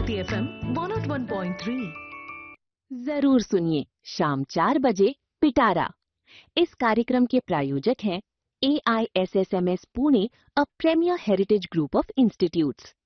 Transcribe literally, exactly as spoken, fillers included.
Bharti F M one ओ one point three. जरूर सुनिए शाम चार बजे पिटारा। इस कार्यक्रम के प्रायोजक हैं ए I S S M S Pune, a premiere heritage group of institutes.